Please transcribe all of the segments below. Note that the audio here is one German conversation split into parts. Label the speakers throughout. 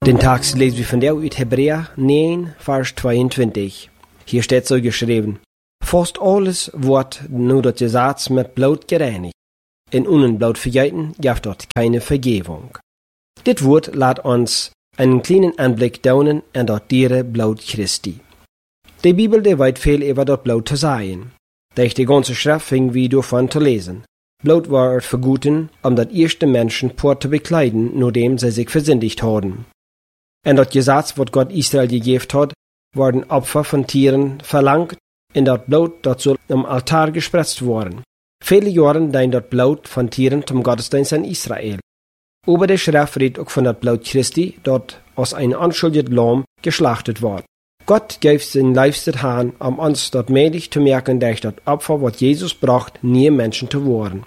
Speaker 1: Den Tag lesen wir von der uit Hebräer 9, Vers 22. Hier steht so geschrieben: Fast alles wordt nu dat Gesetz met bloed gereinigt. En ohne bloed vergeten gibt dort keine Vergebung. Dit Wort lässt uns einen kleinen Anblick daunen an dort diere Blut Christi. Die Bibel, die weit viel über dort Blut zu sagen. Durch die ganze Schrift fing wir davon zu lesen. Blut war verguten, das erste Menschen vor zu bekleiden, nachdem sie sich versündigt hatten. Und das Gesetz, was Gott Israel gegeben hat, wurden Opfer von Tieren verlangt, und das Blut, das soll am Altar gespritzt worden. Viele Jahre dein das Blut von Tieren zum Gottesdienst in Israel. Aber der Schrift redet auch von das Blut Christi, das aus einem unschuldigen Lamm geschlachtet wird. Gott gibt sein Leibster Hahn, uns dort möglich zu merken, dass das Opfer, was Jesus braucht, nie Menschen zu werden.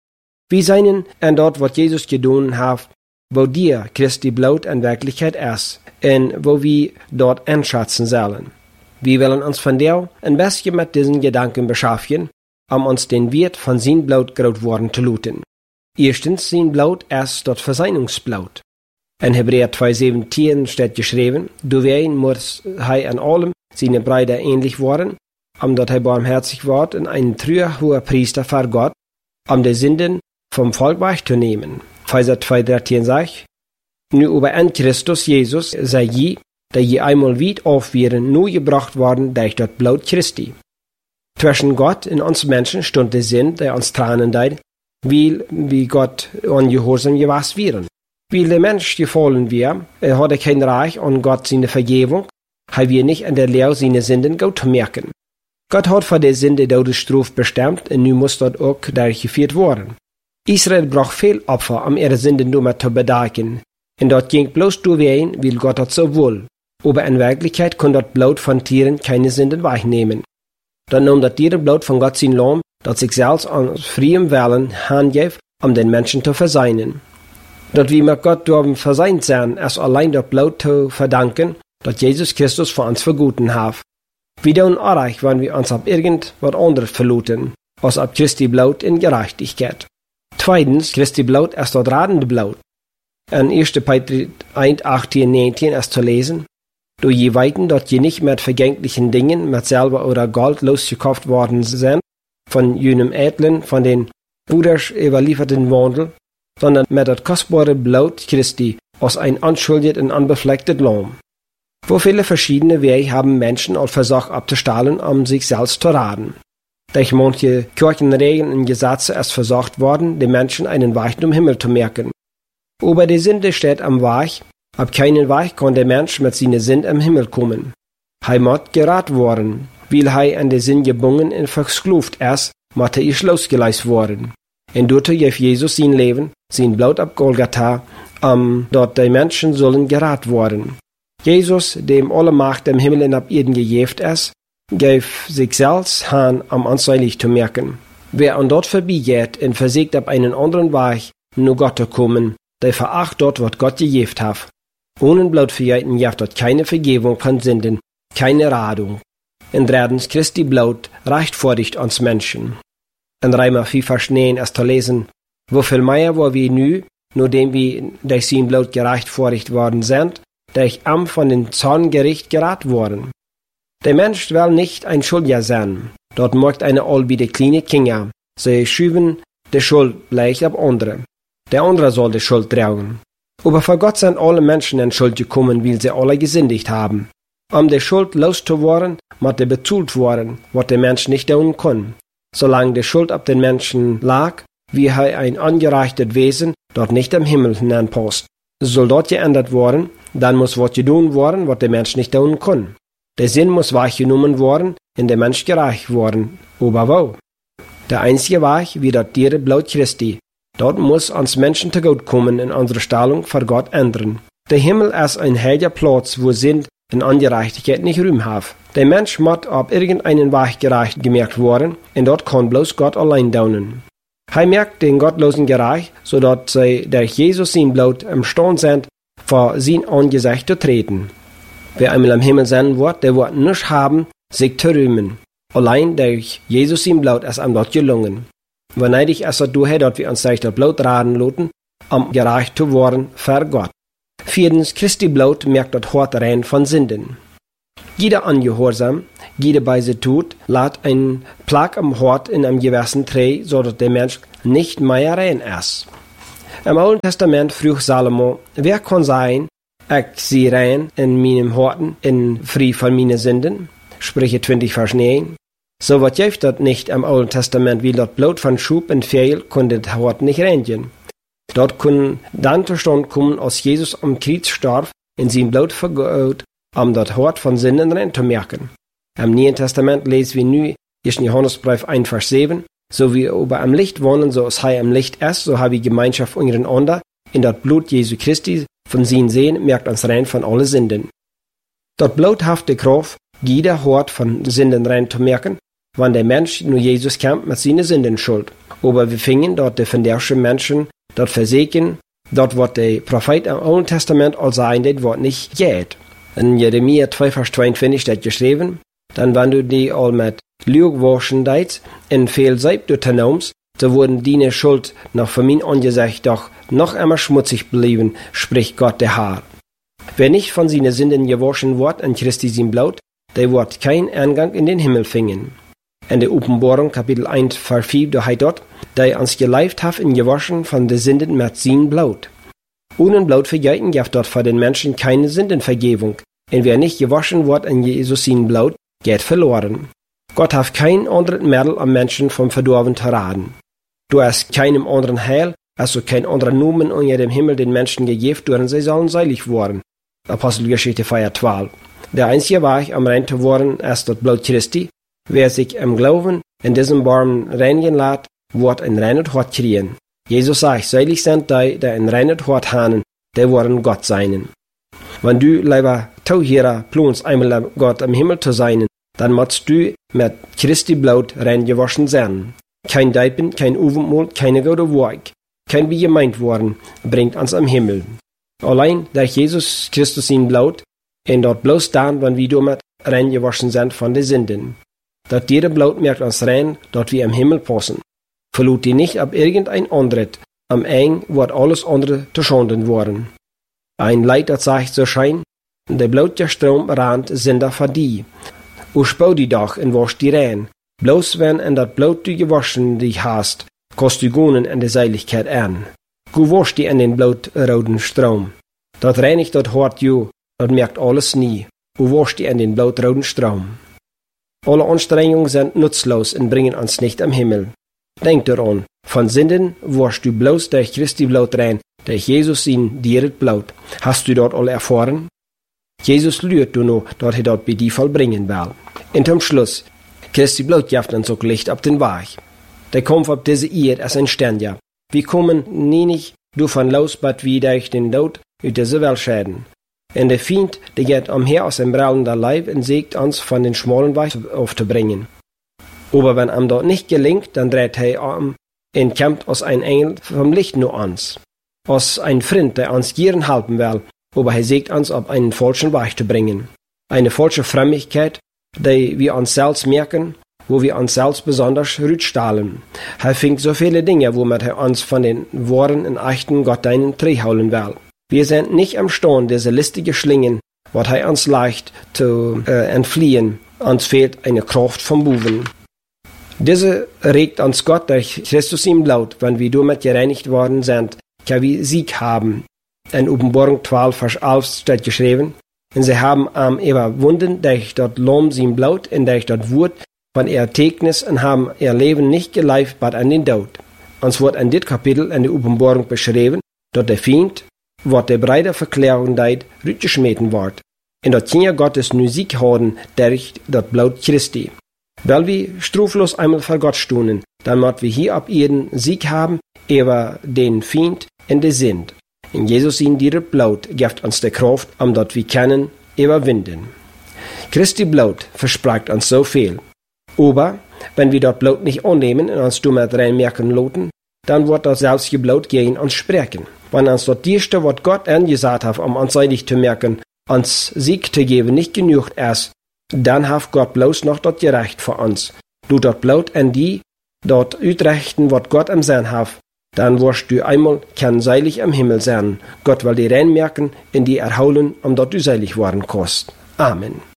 Speaker 1: Wir seien an dort, was Jesus getan hat, wo dir Christi Blut in Wirklichkeit ist, und wo wir dort einschätzen sollen. Wir wollen uns von der ein bisschen mit diesen Gedanken beschaffen, uns den Wert von sein Blut groß worden zu luten. Erstens, sein Blut ist dort Versöhnungsblut. In Hebräer 2,17 steht geschrieben: Doorheen muss hij an allem seine Brüder ähnlich worden, omdat hij barmherzig wird und ein treuer hoher Priester für Gott, die Sünden vom Volk wegzunehmen. Epheser 2,13 sagt: Nu über an Christus Jesus sei je, da je einmal weit aufwären, nur gebracht worden durch das Blut Christi. Zwischen Gott und uns Menschen stund der Sinn, der uns tranen deit, weil wie Gott ungehorsam gewesen wären. Weil der Mensch gefallen wir, hatte kein Reich an Gott seine Vergebung, haben wir nicht an der Lehre seine Sünden gut zu merken. Gott hat für die Sünde Todesstrafe bestimmt und nun muss dort auch durchgeführt worden. Israel braucht viel Opfer, ihre Sünden nur zu bedecken. Und dort ging bloß durchwehen, weil Gott das so will. Aber in Wirklichkeit kann dort Blut von Tieren keine Sünden wegnehmen. Dann nahm das Tierenblut von Gott sein Lamm, das sich selbst an freiem Willen handgibt, den Menschen zu versöhnen. Dort wir mit Gott dürfen versöhnt sein, ist allein das Blut zu verdanken, das Jesus Christus für uns verguten hat. Wir tun auch, wenn wir uns ab irgendwas anderes verluten, als ab Christi Blut in Gerechtigkeit. Zweitens, Christi Blut ist das radende Blut. In 1. Petrus 1, 18, 19 ist zu lesen: Du je weiten, dass je nicht mit vergänglichen Dingen, mit Silber oder Gold losgekauft worden sind, von jenem edlen, von den Brüders überlieferten Wandel, sondern mit das kostbare Blut Christi aus ein unschuldiges und unbeflecktes Lamm. Wo viele verschiedene Wege haben Menschen auch versucht abzustahlen, sich selbst zu raten. Durch manche Kirchenregeln und Gesetze ist versucht worden, den Menschen einen Weg zum Himmel zu merken. Aber die Sünde steht am Weg, ab keinen Weg kann der Mensch mit seiner Sünde im Himmel kommen. Er muss gerat worden, weil er an der Sünde gebunden und versklavt ist, muss er losgelassen worden. Und dort gibt Jesus sein Leben, sein Blut ab Golgatha, dort die Menschen sollen gerat worden. Jesus, dem alle Macht im Himmel und ab Erden gegeben ist, gibt sich selbst an, uns seilig zu merken. Wer an dort vorbeigeht und versucht, ab einen anderen Weg nur Gott zu kommen, der veracht dort, was Gott gegeben hat. Ohne Blutvergehen gibt dort keine Vergebung von Sünden, keine Radung. Und drittens, Christi Blut rechtfertigt uns Menschen. In Römer 4, Vers 9 ist zu lesen: Wofür mehr wo wir nu, nachdem wir durch sein Blut gerechtfertigt worden sind, durch von den Zorngericht gerat worden. Der Mensch will nicht ein Schuldiger sein. Dort macht eine allbiede kleine Kinder. Sie schieben die Schuld leicht ab andere. Der andere soll die Schuld tragen. Aber vor Gott sind alle Menschen in Schuld gekommen, weil sie alle gesündigt haben. Die Schuld loszuwerden, muss bezahlt werden, was der Mensch nicht tun kann. Solange die Schuld ab den Menschen lag, wie ein angerechtes Wesen dort nicht im Himmel hineinpasst. Soll dort geändert werden, dann muss was getan werden, was der Mensch nicht tun kann. Der Sinn muss weggenommen werden, und der Mensch gerecht werden. Aber wo? Der einzige Weg wie das Blut Christi. Dort muss uns Menschen zu Gott kommen und unsere Stellung vor Gott ändern. Der Himmel ist ein heiliger Platz, wo Sinn und Ungerechtigkeit nicht Ruhm haben. Der Mensch muss auf irgendeinen Weg gerecht gemerkt werden, und dort kann bloß Gott allein daunen. Er merkt den Gottlosen gerecht, sodass sie durch Jesus sein Blut imstande sind, vor sein Angesicht zu treten. Wer einmal am Himmel sein wird, der wird nichts haben, sich zu rühmen. Allein durch Jesus sein Blut ist ihm dort gelungen. Wanneer ist es daher, dass wir uns durch das Blut raden lassen, gerecht zu werden für Gott. Viertens, Christi Blut merkt das Hort rein von Sünden. Jeder Ungehorsam, jeder Beise tut, lässt ein Plag am Hort in einem gewissen Dreh, so dass der Mensch nicht mehr rein ist. Im Alten Testament frug Salomo, wer kann sein, ich sie rein in meinem Horten, in frei von meinen Sünden? Sprüche 20, Vers 9. So was gibt das nicht im Alten Testament, wie das Blut von Schub und Fehl konnte das Hort nicht reinigen. Dort können dann zustande kommen, als Jesus am Kreuz starb, in sein Blut vergout, das Hort von Sünden rein zu merken. Im Neuen Testament lesen wir nu 1. Johannesbrief 1, Vers 7, so wie wir am Licht wohnen, so als er am Licht ist, so habe ich Gemeinschaft untereinander, in das Blut Jesu Christi, von seinen Sehen merkt uns rein von allen Sünden. Das Blut hat die Kraft, jeder Hort von Sünden rein zu merken, wenn der Mensch nur Jesus kämpft mit seinen Sünden schuld. Aber wir fingen dort die verderflichen Menschen, dort versägen, dort wird der Prophet im Alten Testament all sagen, das wird nicht geht. In Jeremia 2, Vers 22 steht geschrieben, dann wenn du die all mit Lüg waschen deit, in viel Seib du nimmst, so wurden deine Schuld nach von mir angesicht doch noch einmal schmutzig bleiben, spricht Gott der Herr. Wer nicht von seinen Sünden gewaschen wird in Christi sein Blut, der wird keinen Eingang in den Himmel finden. In der Offenbarung, Kapitel 1, Vers 4, da heißt dort, der uns geleift hat in gewaschen von den Sünden mit sein Blut. Ohne Blut vergelten gibt dort für den Menschen keine Sündenvergebung. Und wer nicht gewaschen wird in Jesus sein Blut, geht verloren. Gott hat kein anderes Mittel am Menschen vom Verdorben zu raten. Du hast keinem anderen Heil, also kein anderer Numen unter dem Himmel den Menschen gegeben, durch sie sollen seilig worden. Apostelgeschichte 4,12. Der einzige Weg, am rein zu worden, ist das Blut Christi. Wer sich im Glauben in diesem Baum reinigen lässt, wird ein reines Hort kriegen. Jesus sagt, seilig sind die ein reines Hort haben, die werden Gott sein. Wenn du lieber Tauhierer plunst, einmal Gott im Himmel zu sein, dann musst du mit Christi Blut rein gewaschen sein. Kein Deipen, kein Uwenmut, keine gute Werk, kein wie gemeint worden, bringt uns am Himmel. Allein durch Jesus Christus sein Blut, und dort bloß dann, wenn wir damit rein gewaschen sind von den Sünden. Dort jeder Blut merkt uns rein, dort wir im Himmel passen. Verlut die nicht ab irgendein anderes, am eng wird alles andere zu Schanden worden. Ein Leid, das sagt so schein, der Blut der Strom rannt, sind da für die. Spau die doch und wasch die rein. Bloß wenn in dat Blut du gewaschen dich hast, kost du gonen in der Seiligkeit an. Gu wasch die in den blutroten Strom. Dat reinigt dat Hort ju, dat merkt alles nie. Wasch die in den blutroten Strom. Alle Anstrengungen sind nutzlos und bringen uns nicht am Himmel. Denk daran, von Sünden waschst du bloß durch Christi Blut rein, durch Jesus in dir Blut. Hast du dort alle erfahren? Jesus lügt du noch, dort er dort bei dir vollbringen will. Und zum Schluss, Christi Blut gibt uns auch Licht auf den Weg. Der Kampf auf diese Erde ist ein Ständiger. Wir kommen nie nicht davon los, but wie durch den Tod aus dieser Welt scheiden. Und der Feind, der geht umher aus dem brauenden Leib und sägt uns von den schmalen Weg aufzubringen. Aber wenn ihm dort nicht gelingt, dann dreht er um und kämpft aus ein Engel vom Licht nur uns. Aus ein Freund, der uns gieren helfen will, aber er sägt uns auf einen falschen Weg zu bringen. Eine falsche Frömmigkeit, die wir uns selbst merken, wo wir uns selbst besonders rückstahlen. Er findet so viele Dinge, womit er uns von den wahren und echten Gott einen Dreh holen will. Wir sind nicht imstande, diese listige Schlingen, was er uns leicht zu entfliehen. Uns fehlt eine Kraft vom Buben. Diese regt uns Gott durch Christus im Blut, wenn wir damit gereinigt worden sind, kann wir Sieg haben. In Offenbarung 12, Vers 11 steht geschrieben, und sie haben am überwunden durch das Lamm sein Blut und durch das Wort von ihr Tägnis und haben ihr Leben nicht geleift, but an den Tod. Uns wird in dit Kapitel in der Offenbarung beschrieben, dass der Feind, was der breite Verklärung deit, rückgeschmeten wird. Und dort Kinder Gottes nu Sieg haben durch das Blut Christi. Weil wir straflos einmal vor Gott stunden, dann müssen wir hier ab Erden Sieg haben über den Feind in der Sünd. In Jesus in dir Blut gibt uns die Kraft, dort wir können überwinden. Christi Blut verspricht uns so viel. Aber wenn wir dort Blut nicht annehmen und uns damit reinmerken lassen, dann wird das selbst Blut gegen uns sprechen. Wenn uns dort Erste, was Gott angesagt hat, uns seitig zu merken, uns Sieg zu geben, nicht genug ist, dann hat Gott bloß noch dort gerecht für uns. Du dort Blut an die, dort utrechten, was Gott im Sinn hat, Dann wirst du einmal kein seilig am Himmel sein. Gott will dir reinmerken in die erholen, omdat du seilig worden kost. Amen.